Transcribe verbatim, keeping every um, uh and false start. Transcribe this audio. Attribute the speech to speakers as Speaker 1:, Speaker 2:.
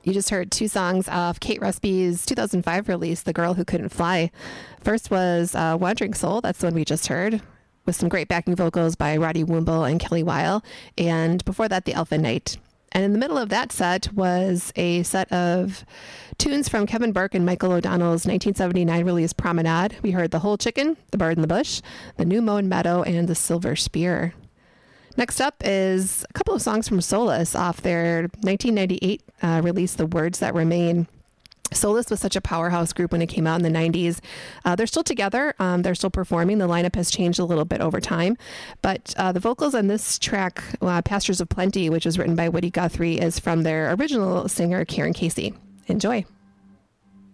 Speaker 1: You just heard two songs off Kate Rusby's two thousand five release, The Girl Who Couldn't Fly. First was uh, Wandering Soul. That's the one we just heard, with some great backing vocals by Roddy Woomble and Kelly Weil. And before that, The Elfin Knight. And in the middle of that set was a set of tunes from Kevin Burke and Michael O'Donnell's nineteen seventy-nine release Promenade. We heard The Whole Chicken, The Bird in the Bush, The New Mown Meadow, and The Silver Spear. Next up is a couple of songs from Solace off their nineteen ninety-eight uh, release, The Words That Remain. Solace was such a powerhouse group when it came out in the nineties. Uh, they're still together. Um, they're still performing. The lineup has changed a little bit over time. But uh, the vocals on this track, uh, Pastures of Plenty, which was written by Woody Guthrie, is from their original singer, Karen Casey. Enjoy.